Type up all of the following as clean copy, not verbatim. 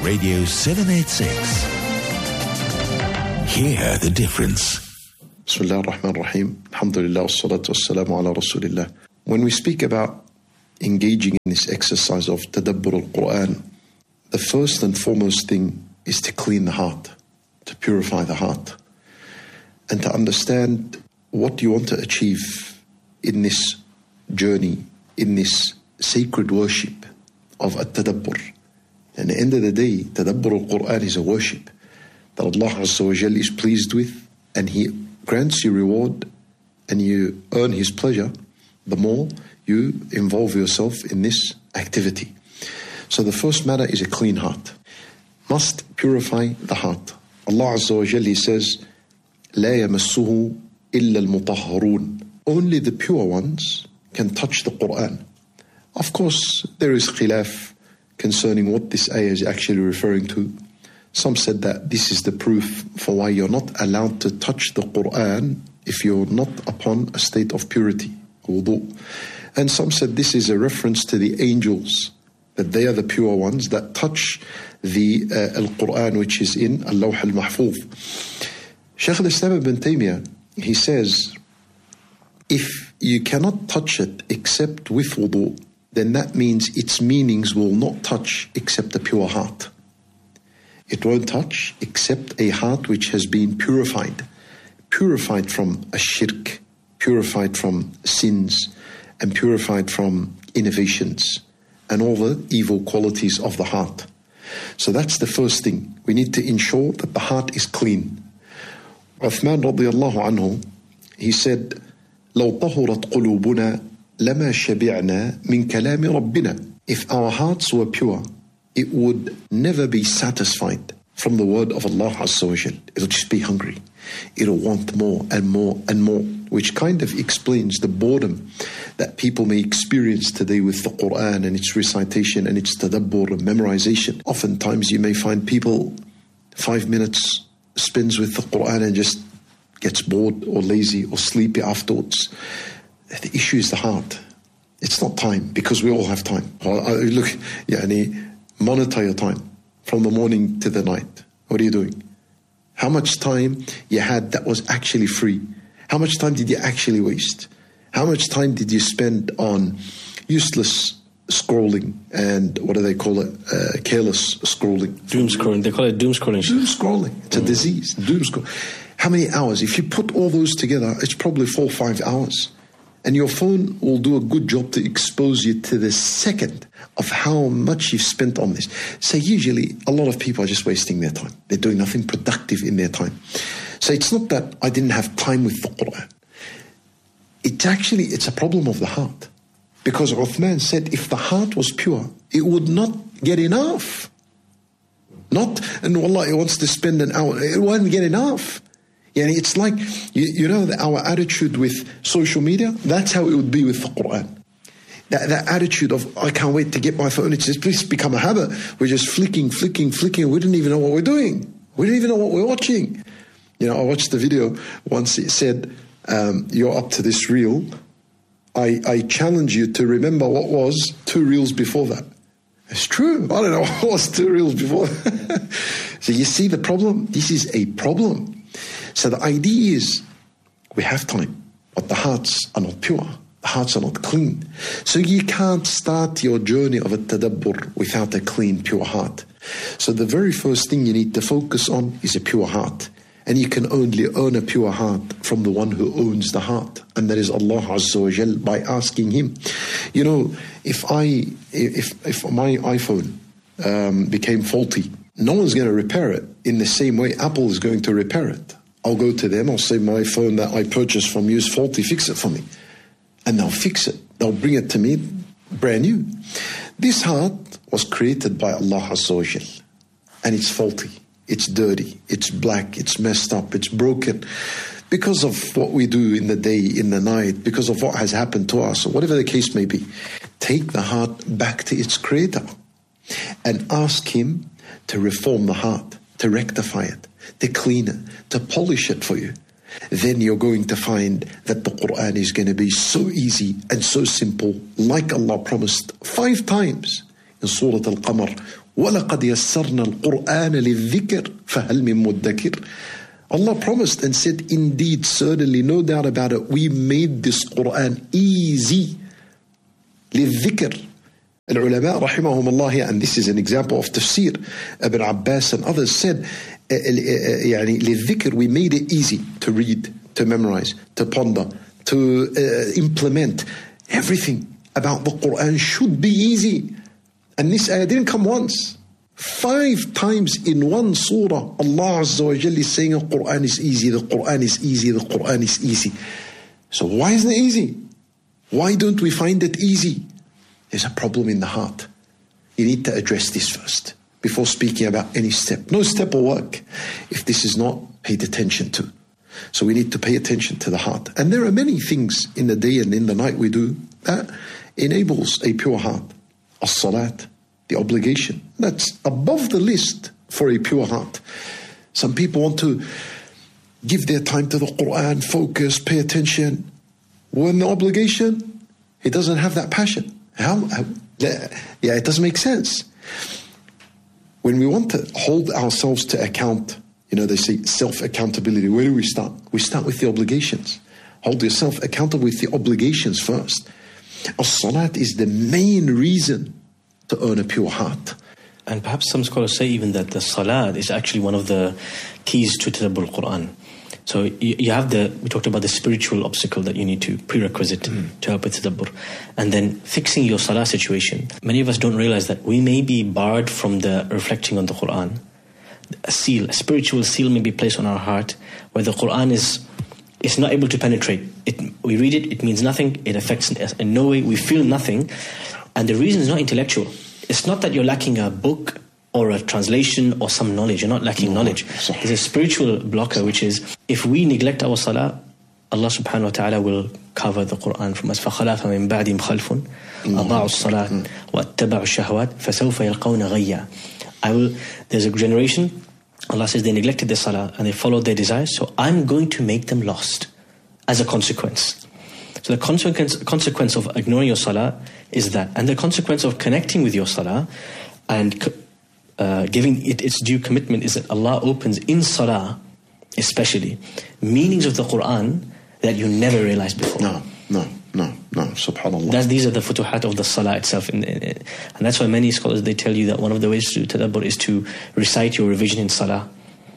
Radio 786. Hear the difference. Bismillah ar-Rahman ar-Rahim. Alhamdulillah wassalatu wassalamu ala Rasulillah. When we speak about engaging in this exercise of tadabbur al-Quran, the first and foremost thing is to clean the heart, to purify the heart, and to understand what you want to achieve in this journey, in this sacred worship of at-tadabbur. At the end of the day, tadabbur al-Quran is a worship that Allah Azza wa Jal is pleased with, and He grants you reward and you earn His pleasure the more you involve yourself in this activity. So the first matter is a clean heart. Must purify the heart. Allah Azza wa Jalla says, لا يمسه إلا المطهرون. Only the pure ones can touch the Quran. Of course, there is khilaf concerning what this ayah is actually referring to. Some said that this is the proof for why you're not allowed to touch the Quran if you're not upon a state of purity, wudu. And some said this is a reference to the angels, that they are the pure ones that touch the Al-Quran which is in Al-Lawh al-Mahfuz. Shaykh al-Islam ibn Taymiyyah, he says, if you cannot touch it except with wudu, then that means its meanings will not touch except a pure heart. It won't touch except a heart which has been purified from a shirk, purified from sins, and purified from innovations and all the evil qualities of the heart. So that's the first thing. We need to ensure that the heart is clean. Uthman radiyallahu anhu, he said, لو طهرت قلوبنا لما شبعنا من كلام ربنا. If our hearts were pure, it would never be satisfied from the word of Allah Azza wa Jal. It'll just be hungry. It'll want more and more and more, which kind of explains the boredom that people may experience today with the Quran and its recitation and its tadabbur and memorization. Oftentimes you may find people 5 minutes spends with the Quran and just gets bored or lazy or sleepy afterwards. The issue is the heart. It's not time, because we all have time. Look, monitor your time from the morning to the night. What are you doing? How much time you had that was actually free? How much time did you actually waste? How much time did you spend on useless scrolling and what do they call it? Careless scrolling. Doom scrolling. They call it doom scrolling. Doom scrolling. It's a disease. Doom scrolling. How many hours? If you put all those together, it's probably 4 or 5 hours. And your phone will do a good job to expose you to the second of how much you've spent on this. So usually a lot of people are just wasting their time. They're doing nothing productive in their time. So it's not that I didn't have time with the Quran. It's a problem of the heart. Because Uthman said if the heart was pure, it would not get enough. And wallah, it wants to spend an hour. It won't get enough. Yeah, it's like, our attitude with social media, that's how it would be with the Quran. That attitude of, I can't wait to get my phone, it's just become a habit. We're just flicking. We don't even know what we're doing. We don't even know what we're watching. I watched the video once. It said, you're up to this reel. I challenge you to remember what was 2 reels before that. It's true. I don't know what was 2 reels before. So you see the problem? This is a problem. So the idea is, we have time, but the hearts are not pure. The hearts are not clean. So you can't start your journey of a tadabbur without a clean, pure heart. So the very first thing you need to focus on is a pure heart. And you can only earn a pure heart from the one who owns the heart. And that is Allah Azza wa Jal, by asking Him. If my iPhone became faulty, no one's going to repair it in the same way Apple is going to repair it. I'll go to them, I'll say, my phone that I purchased from you is faulty, fix it for me. And they'll fix it. They'll bring it to me brand new. This heart was created by Allah Azza wa Jal, and it's faulty, it's dirty, it's black, it's messed up, it's broken. Because of what we do in the day, in the night, because of what has happened to us, or whatever the case may be. Take the heart back to its creator and ask Him to reform the heart, to rectify it, to clean it, to polish it for you. Then you're going to find that the Quran is going to be so easy and so simple, like Allah promised 5 times in Surah Al-Qamar, وَلَقَدْ يَسَّرْنَا الْقُرْآنَ لِلذِّكْرِ فَهَلْ مِن مُدَّكِرٍ. Allah promised and said, indeed, certainly, no doubt about it, we made this Quran easy. لِلذِّكْر. Al-ulama rahimahum Allah here, and this is an example of tafsir, Ibn Abbas and others said, لِلذِّكْر, we made it easy to read, to memorize, to ponder, to implement. Everything about the Quran should be easy. And this ayah didn't come once. 5 times in one surah, Allah Azza wa Jalla is saying the Quran is easy, the Quran is easy, the Quran is easy. So why isn't it easy? Why don't we find it easy? There's a problem in the heart. You need to address this first before speaking about any step. No step will work if this is not paid attention to. So we need to pay attention to the heart. And there are many things in the day and in the night we do that enables a pure heart. As-salat, the obligation. That's above the list for a pure heart. Some people want to give their time to the Quran, focus, pay attention. When the obligation, it doesn't have that passion. It doesn't make sense. When we want to hold ourselves to account, they say self-accountability. Where do we start? We start with the obligations. Hold yourself accountable with the obligations first. As-salat is the main reason to earn a pure heart. And perhaps some scholars say even that the salat is actually one of the keys to Tadabbur al-Quran. So you have we talked about the spiritual obstacle that you need to, prerequisite to help with Tadabbur. And then fixing your salah situation. Many of us don't realize that we may be barred from the reflecting on the Quran. A spiritual seal may be placed on our heart where the Quran is not able to penetrate. We read it, it means nothing, it affects us in no way, we feel nothing. And the reason is not intellectual. It's not that you're lacking a book or a translation or some knowledge. You're not lacking knowledge. There's a spiritual blocker, which is if we neglect our salah, Allah subhanahu wa ta'ala will cover the Quran from us. فَخَلَافَ مِن بَعْدِهِمْ خَلْفٌ أَضَاعُوا الصَّلَاةَ وَاتَّبَعُوا الشَّهَوَاتِ فَسَوْفَ يَلْقَوْنَ غَيًّا. There's a generation, Allah says they neglected their salah and they followed their desires, so I'm going to make them lost as a consequence. So the consequence of ignoring your salah is that. And the consequence of connecting with your salah and giving it its due commitment is that Allah opens in salah, especially, meanings of the Quran that you never realized before. No, subhanAllah. These are the futuhat of the salah itself. And that's why many scholars, they tell you that one of the ways to tadabbur is to recite your revision in salah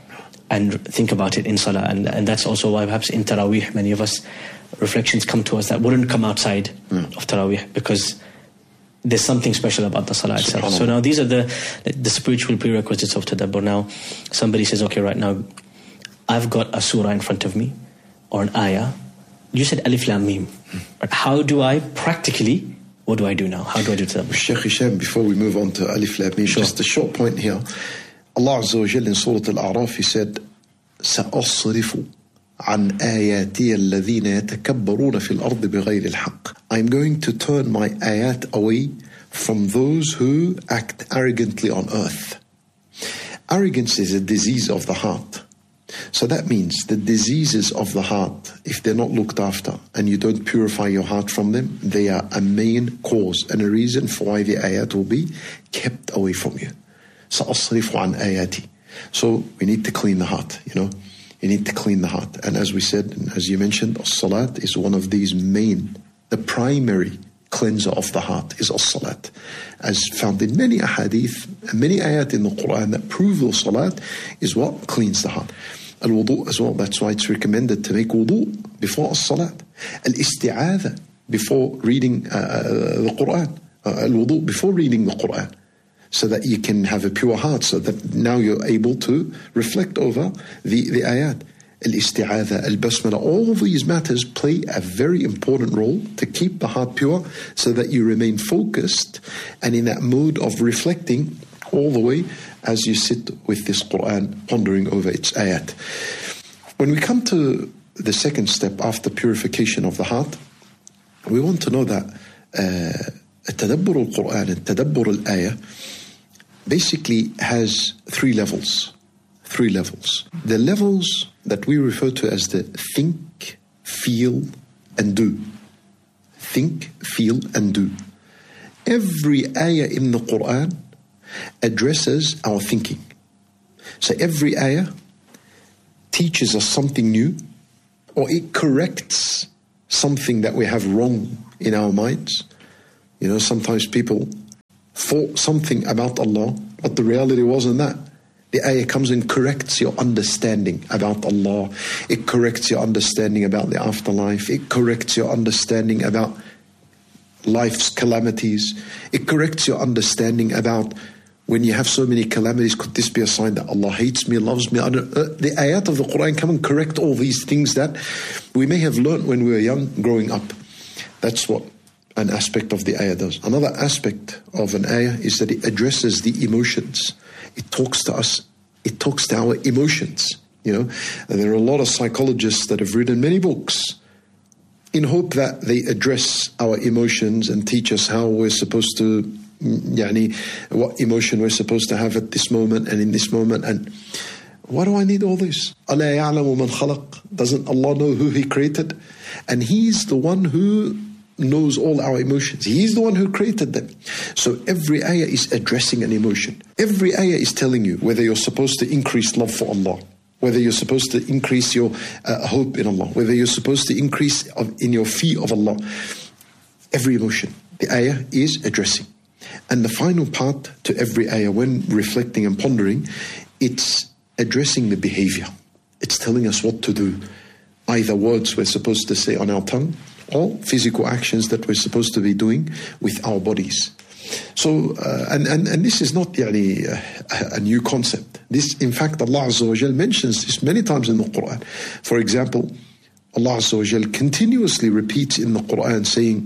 and think about it in salah. And that's also why perhaps in Taraweeh, many of us, reflections come to us that wouldn't come outside of Taraweeh because there's something special about the salah itself. So now these are the spiritual prerequisites of tadabbur. Now somebody says, okay, right now I've got a surah in front of me or an ayah. You said Alif Lam Mim. But how do I practically, what do I do now? How do I do tadabbur? Shaykh Hisham, before we move on to Alif Lam Mim, just a short point here. Allah Azza wa Jalla in Surah Al-A'raf, He said, سَأَصْرِفُ عَنْ آيَاتِيَ الَّذِينَ يَتَكَبَّرُونَ فِي الْأَرْضِ بِغَيْرِ الْحَقِّ. I'm going to turn my ayat away from those who act arrogantly on earth. Arrogance is a disease of the heart. So that means the diseases of the heart, if they're not looked after and you don't purify your heart from them, they are a main cause and a reason for why the ayat will be kept away from you. سَأَصْرِفُ عَنْ آيَاتِي. So we need to clean the heart, You need to clean the heart. And as we said, and as you mentioned, as-salat is one of these the primary cleanser of the heart is as-salat. As found in many ahadith, and many ayat in the Quran that prove the salat is what cleans the heart. Al-wudu as well, that's why it's recommended to make wudu before as-salat. Al-isti'adha before reading the Quran. Al-wudu before reading the Quran. So that you can have a pure heart, so that now you're able to reflect over the ayat. Al-isti'adha, al-basmala, all these matters play a very important role to keep the heart pure so that you remain focused and in that mood of reflecting all the way as you sit with this Quran, pondering over its ayat. When we come to the second step after purification of the heart, we want to know that Tadabbur al-Quran and Tadabbur al-Ayah basically has 3 levels. 3 levels. The levels that we refer to as the think, feel, and do. Think, feel, and do. Every ayah in the Quran addresses our thinking. So every ayah teaches us something new, or it corrects something that we have wrong in our minds. You know, sometimes people thought something about Allah, but the reality wasn't that. The ayah comes and corrects your understanding about Allah. It corrects your understanding about the afterlife. It corrects your understanding about life's calamities. It corrects your understanding about when you have so many calamities, could this be a sign that Allah hates me, loves me? The ayat of the Quran come and correct all these things that we may have learned when we were young, growing up. That's what an aspect of the ayah does. Another aspect of an ayah is that it addresses the emotions. It talks to us. It talks to our emotions. You know, and there are a lot of psychologists that have written many books in hope that they address our emotions and teach us how we're supposed to, what emotion we're supposed to have at this moment and in this moment. And why do I need all this? أَلَا يَعْلَمُ مَنْ خَلَقَ? Doesn't Allah know who He created? And He's the one who knows all our emotions. He's the one who created them. So every ayah is addressing an emotion. Every ayah is telling you whether you're supposed to increase love for Allah, whether you're supposed to increase your hope in Allah, whether you're supposed to increase in your fear of Allah. Every emotion, the ayah is addressing. And the final part to every ayah, when reflecting and pondering, it's addressing the behavior. It's telling us what to do. Either words we're supposed to say on our tongue, or physical actions that we're supposed to be doing with our bodies. So, and this is not a new concept. This, in fact, Allah Azza wa Jal mentions this many times in the Quran. For example, Allah Azza wa Jal continuously repeats in the Quran saying,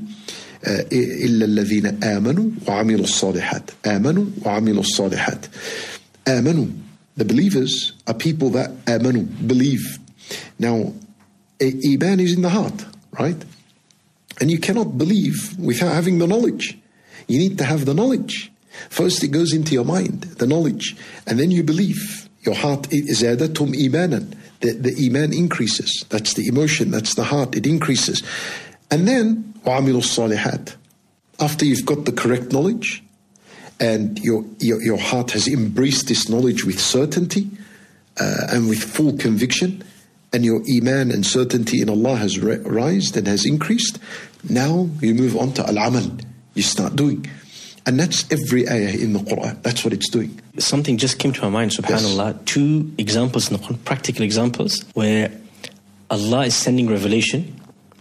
إِلَّا الَّذِينَ آمَنُوا وَعَمِلُوا الصَّالِحَاتِ آمَنُوا وَعَمِلُوا الصَّالِحَاتِ آمَنُوا, the believers are people that آمَنوا, believe. Now, Iman is in the heart, right? And you cannot believe without having the knowledge. You need to have the knowledge. First it goes into your mind, the knowledge, and then you believe. Your heart is زَادَتْهُمْ إِيمَانًا. The iman increases. That's the emotion, that's the heart, it increases. And then وَعَمِلُوا الصَّالِحَاتِ. After you've got the correct knowledge, and your heart has embraced this knowledge with certainty and with full conviction, and your iman and certainty in Allah has risen and has increased, now you move on to al-amal. You start doing. And that's every ayah in the Quran. That's what it's doing. Something just came to my mind, subhanAllah. Yes. 2 examples in the Quran, practical examples, where Allah is sending revelation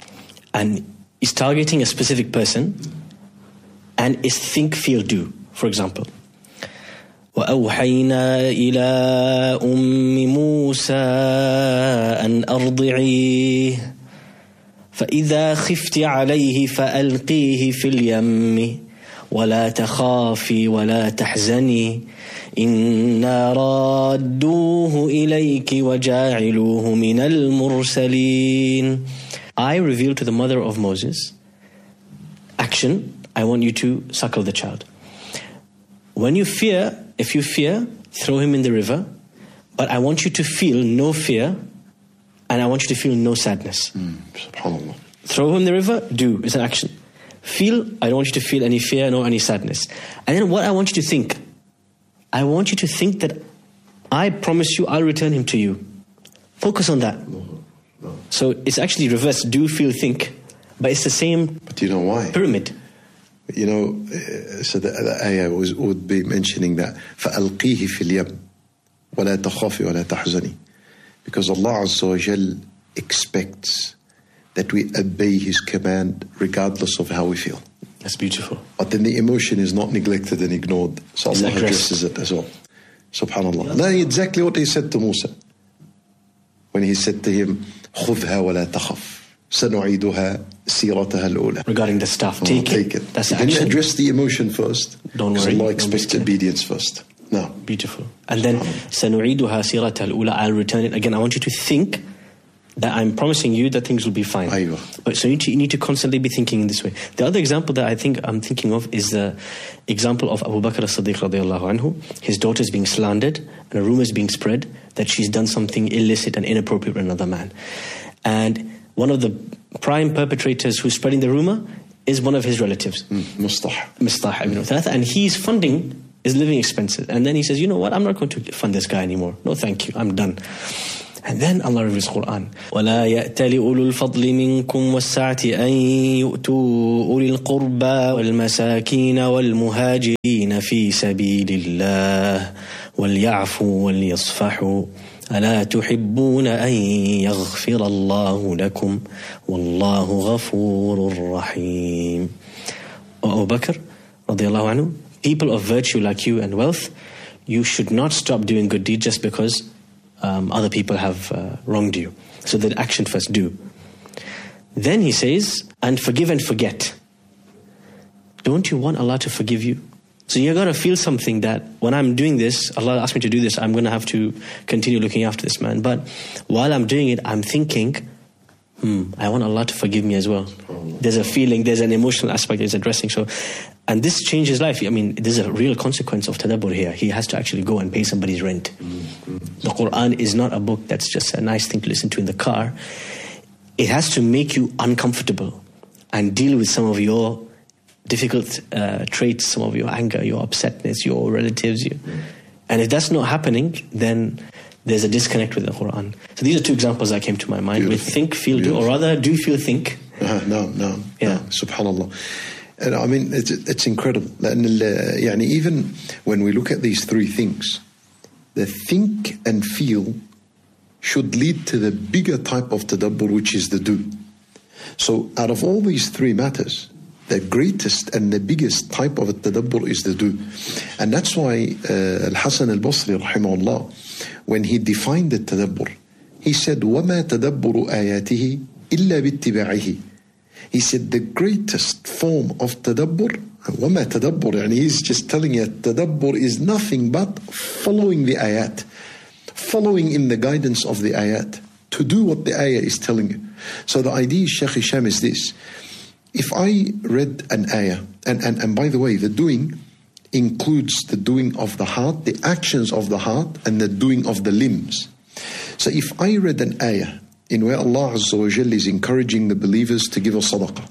and is targeting a specific person and is think, feel, do. For example, وَأَوْحَيْنَا إِلَىٰ أُمِّ مُوسَىٰ أَنْ أَرْضِعِيهِ فَإِذَا خِفْتِ عَلَيْهِ فَأَلْقِيهِ فِي الْيَمِّ وَلَا تَخَافِي وَلَا تَحْزَنِي إِنَّا رَادُّوهُ إِلَيْكِ وَجَاعِلُوهُ مِنَ الْمُرْسَلِينَ. I revealed to the mother of Moses, action, I want you to suckle the child. When you fear, if you fear, throw him in the river, but I want you to feel no fear, and I want you to feel no sadness. SubhanAllah. Throw him in the river, do, it's an action. Feel, I don't want you to feel any fear, nor any sadness. And then what I want you to think, I want you to think that I promise you I'll return him to you. Focus on that. No. So it's actually reverse, do, feel, think, but it's the same. But do you know why? Pyramid. You know, so the ayah would be mentioning that فَأَلْقِيهِ فِي الْيَمِّ وَلَا تَخَافِ وَلَا تَحْزَنِ. Because Allah Azza wa Jal expects that we obey His command regardless of how we feel. That's beautiful. But then the emotion is not neglected and ignored. So Allah addresses it as well. SubhanAllah. Yeah. That's exactly what He said to Musa. When He said to him, خُذْهَا وَلَا تَخَفْ سَنُعِيدُهَا سِيرَتَهَا الْأُولَى. Regarding the staff, take it. That's the action. Address the emotion first. Don't worry. Because Allah expects obedience first. No. Beautiful. And then سَنُعِيدُهَا سِيرَتَهَا الْأُولَى. I'll return it again. I want you to think that I'm promising you that things will be fine. Aywa. But so you need to constantly be thinking in this way. The other example that I'm thinking of is the example of Abu Bakr as-Siddiq radiallahu anhu. His daughter is being slandered and a rumor is being spread that she's done something illicit and inappropriate with another man. And one of the prime perpetrators who's spreading the rumor is one of his relatives. Mistah ibn Uthatha. And he's funding his living expenses. And then he says, you know what, I'm not going to fund this guy anymore. No, thank you, I'm done. And then Allah reveals Quran. وَلَا يَأْتَلِ أُولُو الْفَضْلِ مِنْكُمْ وَالسَّعَةِ أَنْ يُؤْتُوا أُولِي الْقُرْبَى وَالْمَسَاكِينَ وَالْمُهَاجِرِينَ فِي سَبِيلِ اللَّهِ وَلْيَعْفُوا وَلْيَصْفَحُوا أَلَا تُحِبُّونَ أَنْ يَغْفِرَ اللَّهُ لَكُمْ وَاللَّهُ غَفُورٌ رَحِيمٌ. Abu Bakr, radiallahu anhu, people of virtue like you and wealth, you should not stop doing good deeds just because other people have wronged you. So the action first, do. Then he says, and forgive and forget. Don't you want Allah to forgive you? So you got to feel something that when I'm doing this, Allah asked me to do this, I'm going to have to continue looking after this man. But while I'm doing it, I'm thinking, I want Allah to forgive me as well. There's a feeling, there's an emotional aspect that he's addressing. So, and this changes life. I mean, there's a real consequence of tadabbur here. He has to actually go and pay somebody's rent. The Quran is not a book that's just a nice thing to listen to in the car. It has to make you uncomfortable and deal with some of your difficult traits, some of your anger, your upsetness, your relatives. And if that's not happening, then there's a disconnect with the Quran. So these are two examples that came to my mind. With think, feel, do, or rather do, feel, think. No, subhanallah. And I mean, it's incredible. Even when we look at these three things, the think and feel should lead to the bigger type of tadabbur, which is the do. So out of all these three matters, the greatest and the biggest type of tadabbur is the do. And that's why Al-Hasan al-Basri, rahimahullah, when he defined the tadabbur, he said, وَمَا تَدَبُّرُ آيَاتِهِ إِلَّا بِاتِّبَاعِهِ. He said the greatest form of tadabbur, وَمَا تَدَبُّرُ, and he's just telling you tadabbur is nothing but following the ayat, following in the guidance of the ayat, to do what the ayah is telling you. So the idea, Shaykh Hisham, is this. If I read an ayah, and by the way, the doing includes the doing of the heart, the actions of the heart, and the doing of the limbs. So if I read an ayah in where Allah Azza wa Jalla is encouraging the believers to give a sadaqah,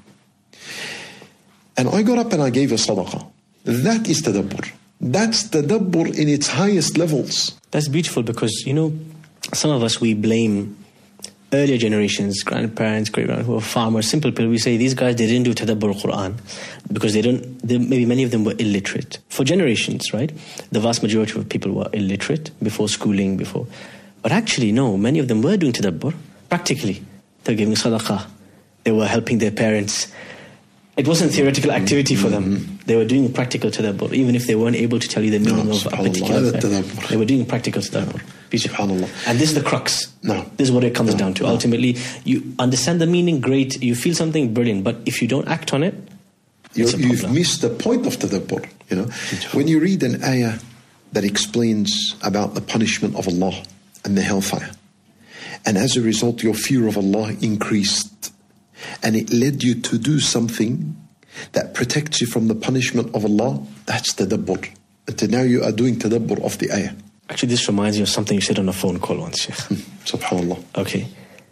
and I got up and I gave a sadaqah, that is tadabbur. That's tadabbur in its highest levels. That's beautiful because, some of us, we blame earlier generations, grandparents, great-grandparents who were farmers, simple people. We say these guys, they didn't do tadabbur al-Quran because maybe many of them were illiterate. For generations, right? The vast majority of people were illiterate before schooling, But actually, no, many of them were doing tadabbur practically. They were giving sadaqah. They were helping their parents. It wasn't theoretical activity for them. They were doing practical tadabbur, even if they weren't able to tell you the meaning of a particular tadabbur. They were doing practical tadabbur. SubhanAllah. And this is the crux. This is what it comes down to. Ultimately, you understand the meaning, great. You feel something, brilliant. But if you don't act on it, you've missed the point of tadabbur. When you read an ayah that explains about the punishment of Allah and the hellfire, and as a result, your fear of Allah increased, and it led you to do something that protects you from the punishment of Allah, that's tadabbur. Until now you are doing tadabbur of the ayah. Actually, this reminds me of something you said on a phone call once, Sheikh. SubhanAllah. Okay.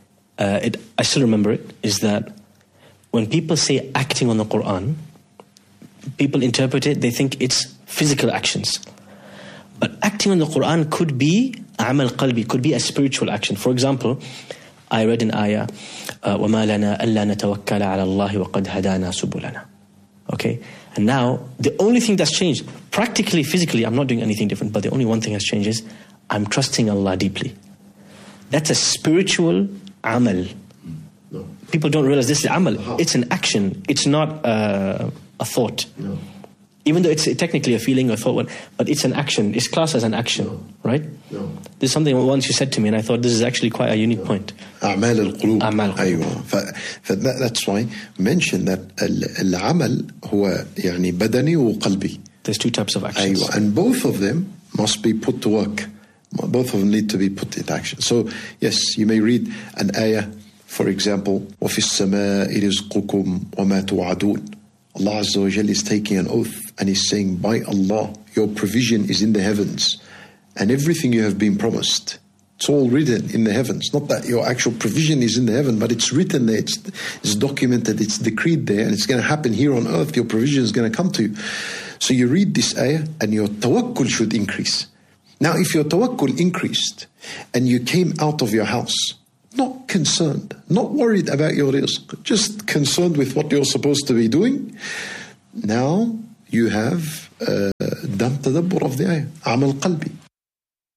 I still remember it, is that when people say acting on the Quran, people interpret it, they think it's physical actions. But acting on the Quran could be amal qalbi, could be a spiritual action. For example, I read an ayah, وَمَا لَنَا أَلَّا نَتَوَكَّلَ عَلَى اللَّهِ وَقَدْ هَدَانَا سُبُلَنَا. Okay? And now, the only thing that's changed, practically, physically, I'm not doing anything different, but the only one thing that's changed is, I'm trusting Allah deeply. That's a spiritual amal. No. People don't realize this is amal. It's an action. It's not a thought. No. Even though it's technically a feeling or thought, but it's an action. It's classed as an action, right? No. This is something once you said to me, and I thought this is actually quite a unique point. أعمال القلوب. أعمال القلوب. That's why mention that العمل هو يعني بدني وقلبي. There's two types of actions. And both of them must be put to work. Both of them need to be put into action. So yes, you may read an ayah, for example, وَفِي السَّمَاءِ رِزْقُكُمْ وَمَا تُوعَدُونَ. Allah Azza wa Jalla is taking an oath and He's saying, by Allah, your provision is in the heavens and everything you have been promised It's all written in the heavens. Not that your actual provision is in the heaven, but it's written there, it's documented, it's decreed there, and it's going to happen here on earth. Your provision is going to come to you. So you read this ayah and your tawakkul should increase. Now if your tawakkul increased and you came out of your house, not concerned, not worried about your rizq, just concerned with what you're supposed to be doing, now you have done tadabbur of the ayah, amal qalbi.